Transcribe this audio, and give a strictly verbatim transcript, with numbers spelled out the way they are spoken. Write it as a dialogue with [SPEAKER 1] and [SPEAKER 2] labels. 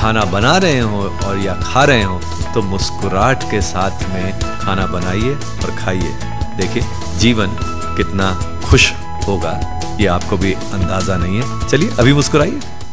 [SPEAKER 1] खाना बना रहे हो और या खा रहे हो तो मुस्कुराहट के साथ में खाना बनाइए और खाइए। देखिए जीवन कितना खुश होगा ये आपको भी अंदाजा नहीं है। चलिए अभी मुस्कुराइए।